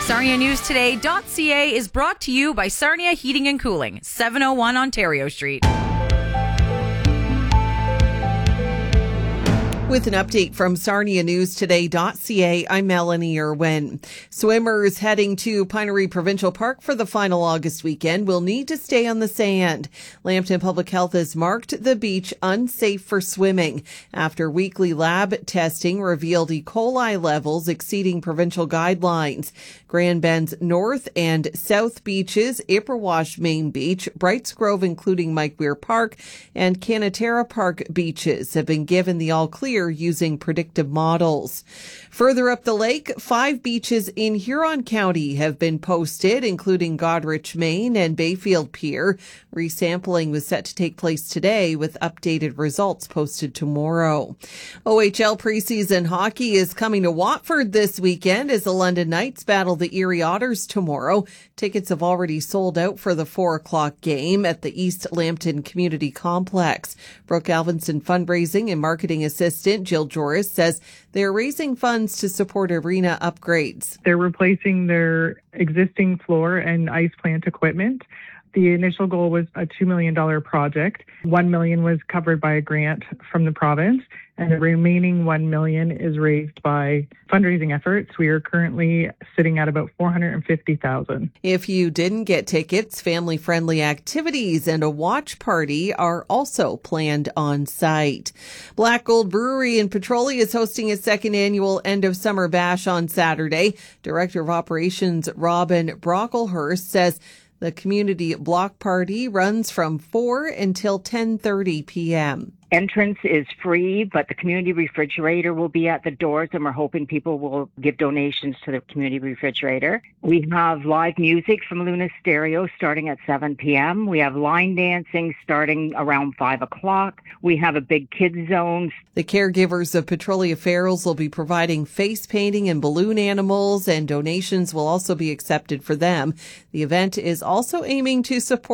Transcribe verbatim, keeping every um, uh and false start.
Sarnia News Today dot C A is brought to you by Sarnia Heating and Cooling, seven oh one Ontario Street. With an update from Sarnia News Today dot C A, I'm Melanie Irwin. Swimmers heading to Pinery Provincial Park for the final August weekend will need to stay on the sand. Lambton Public Health has marked the beach unsafe for swimming after weekly lab testing revealed E. coli levels exceeding provincial guidelines. Grand Bend's North and South Beaches, Ipperwash Main Beach, Brights Grove including Mike Weir Park, and Canatera Park beaches have been given the all clear using predictive models. Further up the lake, five beaches in Huron County have been posted, including Godrich, Maine and Bayfield Pier. Resampling was set to take place today with updated results posted tomorrow. O H L preseason hockey is coming to Watford this weekend as the London Knights battle the Erie Otters tomorrow. Tickets have already sold out for the four o'clock game at the East Lambton Community Complex. Brooke Alvinson fundraising and marketing assistant Jill Joris says they're raising funds to support arena upgrades. They're replacing their existing floor and ice plant equipment. The initial goal was a two million dollars project. one million dollars was covered by a grant from the province, and the remaining one million dollars is raised by fundraising efforts. We are currently sitting at about four hundred fifty thousand dollars. If you didn't get tickets, family-friendly activities and a watch party are also planned on site. Black Gold Brewery in Petrolia is hosting its second annual end of summer bash on Saturday. Director of Operations Robin Brocklehurst says the community block party runs from four until ten thirty p.m. Entrance is free, but the community refrigerator will be at the doors, and we're hoping people will give donations to the community refrigerator. We have live music from Luna Stereo starting at seven p.m. We have line dancing starting around five o'clock. We have a big kids zone. The caregivers of Petrolia Ferals will be providing face painting and balloon animals, and donations will also be accepted for them. The event is also aiming to support